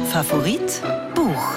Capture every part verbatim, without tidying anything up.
Favorit Buch.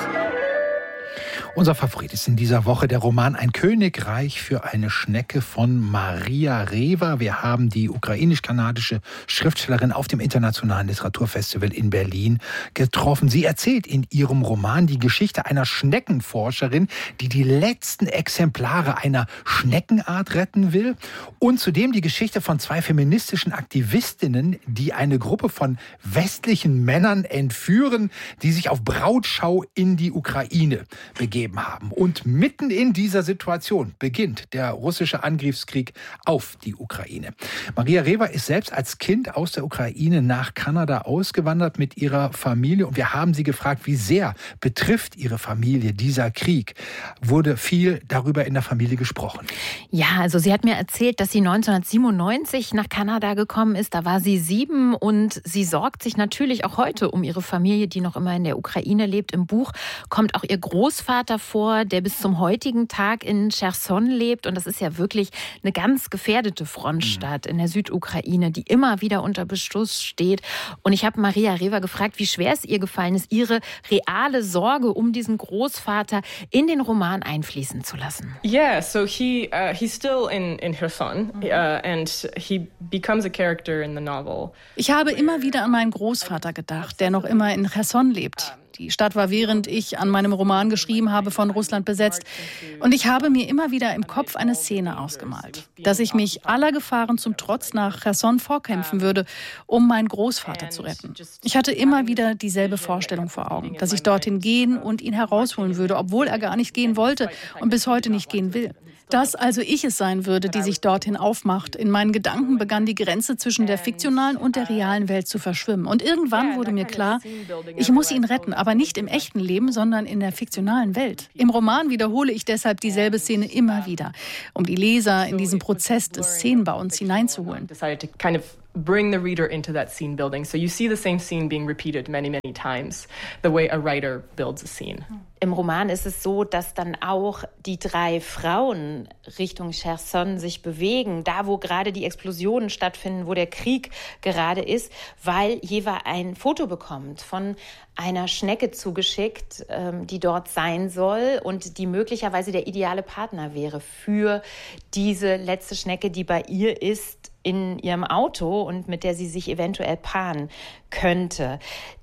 Unser Favorit ist in dieser Woche der Roman Ein Königreich für eine Schnecke von Maria Rewa. Wir haben die ukrainisch-kanadische Schriftstellerin auf dem Internationalen Literaturfestival in Berlin getroffen. Sie erzählt in ihrem Roman die Geschichte einer Schneckenforscherin, die die letzten Exemplare einer Schneckenart retten will. Und zudem die Geschichte von zwei feministischen Aktivistinnen, die eine Gruppe von westlichen Männern entführen, die sich auf Brautschau in die Ukraine begeben haben. Und mitten in dieser Situation beginnt der russische Angriffskrieg auf die Ukraine. Maria Rewa ist selbst als Kind aus der Ukraine nach Kanada ausgewandert mit ihrer Familie. Und wir haben sie gefragt, wie sehr betrifft ihre Familie dieser Krieg? Wurde viel darüber in der Familie gesprochen? Ja, also sie hat mir erzählt, dass sie neunzehnhundertsiebenundneunzig nach Kanada gekommen ist. Da war sie sieben und sie sorgt sich natürlich auch heute um ihre Familie, die noch immer in der Ukraine lebt. Im Buch kommt auch ihr Großvater vor, der bis zum heutigen Tag in Cherson lebt. Und das ist ja wirklich eine ganz gefährdete Frontstadt in der Südukraine, die immer wieder unter Beschuss steht. Und ich habe Maria Rewa gefragt, wie schwer es ihr gefallen ist, ihre reale Sorge um diesen Großvater in den Roman einfließen zu lassen. Yeah, so he uh, he's still in in Kherson uh, and he becomes a character in the novel. Ich habe immer wieder an meinen Großvater gedacht, der noch immer in Cherson lebt. Die Stadt war, während ich an meinem Roman geschrieben habe, von Russland besetzt. Und ich habe mir immer wieder im Kopf eine Szene ausgemalt, dass ich mich aller Gefahren zum Trotz nach Cherson vorkämpfen würde, um meinen Großvater zu retten. Ich hatte immer wieder dieselbe Vorstellung vor Augen, dass ich dorthin gehen und ihn herausholen würde, obwohl er gar nicht gehen wollte und bis heute nicht gehen will. Dass also ich es sein würde, die sich dorthin aufmacht. In meinen Gedanken begann die Grenze zwischen der fiktionalen und der realen Welt zu verschwimmen. Und irgendwann wurde mir klar, ich muss ihn retten, aber nicht im echten Leben, sondern in der fiktionalen Welt. Im Roman wiederhole ich deshalb dieselbe Szene immer wieder, um die Leser in diesen Prozess des Szenenbauens hineinzuholen. Bring the reader into that scene building. So you see the same scene being repeated many, many times, the way a writer builds a scene. Im Roman ist es so, dass dann auch die drei Frauen Richtung Cherson sich bewegen, da wo gerade die Explosionen stattfinden, wo der Krieg gerade ist, weil Rewa ein Foto bekommt von einer Schnecke zugeschickt, die dort sein soll und die möglicherweise der ideale Partner wäre für diese letzte Schnecke, die bei ihr ist, in ihrem Auto und mit der sie sich eventuell paaren könnte.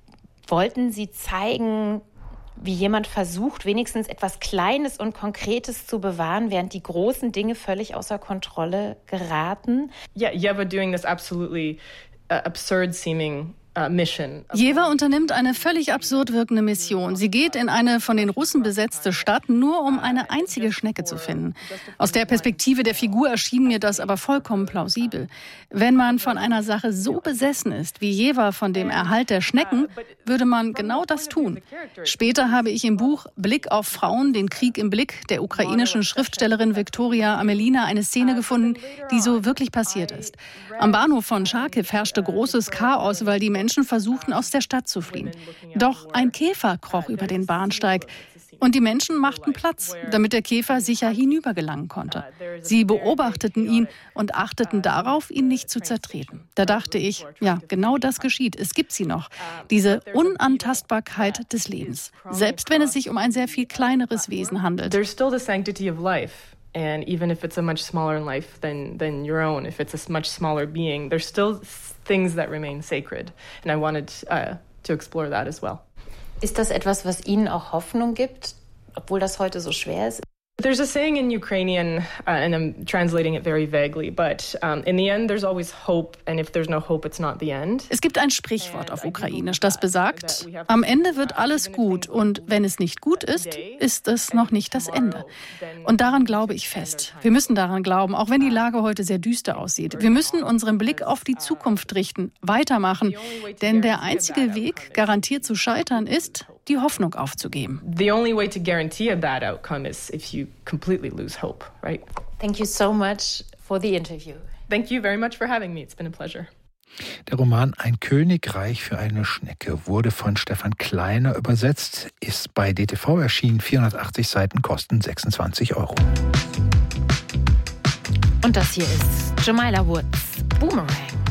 Wollten Sie zeigen, wie jemand versucht, wenigstens etwas Kleines und Konkretes zu bewahren, während die großen Dinge völlig außer Kontrolle geraten? Yeah, Rewa doing this absolutely uh, absurd seeming Rewa unternimmt eine völlig absurd wirkende Mission. Sie geht in eine von den Russen besetzte Stadt, nur um eine einzige Schnecke zu finden. Aus der Perspektive der Figur erschien mir das aber vollkommen plausibel. Wenn man von einer Sache so besessen ist, wie Rewa von dem Erhalt der Schnecken, würde man genau das tun. Später habe ich im Buch Blick auf Frauen, den Krieg im Blick der ukrainischen Schriftstellerin Viktoria Amelina eine Szene gefunden, die so wirklich passiert ist. Am Bahnhof von Charkiw herrschte großes Chaos, weil die Menschen versuchten, aus der Stadt zu fliehen. Doch ein Käfer kroch über den Bahnsteig und die Menschen machten Platz, damit der Käfer sicher hinübergelangen konnte. Sie beobachteten ihn und achteten darauf, ihn nicht zu zertreten. Da dachte ich, ja, genau das geschieht. Es gibt sie noch, diese Unantastbarkeit des Lebens, selbst wenn es sich um ein sehr viel kleineres Wesen handelt. There's still the sanctity of life. And even if it's a much smaller in life than, than your own, if it's a much smaller being, there's still things that remain sacred. And I wanted uh, to explore that as well. Ist das etwas, was Ihnen auch Hoffnung gibt, obwohl das heute so schwer ist? There's a saying in Ukrainian, uh, and I'm translating it very vaguely, but um, in the end there's always hope, and if there's no hope, it's not the end. Es gibt ein Sprichwort auf Ukrainisch, das besagt, am Ende wird alles gut und wenn es nicht gut ist, ist es noch nicht das Ende. Und daran glaube ich fest. Wir müssen daran glauben, auch wenn die Lage heute sehr düster aussieht. Wir müssen unseren Blick auf die Zukunft richten, weitermachen, denn der einzige Weg, garantiert zu scheitern, ist, die Hoffnung aufzugeben. The only way to guarantee a bad outcome is if you completely lose hope, right? Thank you so much for the interview. Thank you very much for having me. It's been a pleasure. Der Roman Ein Königreich für eine Schnecke wurde von Stefan Kleiner übersetzt, ist bei D T V erschienen, vierhundertachtzig Seiten, kosten sechsundzwanzig Euro. Und das hier ist Jamila Woods, Boomerang.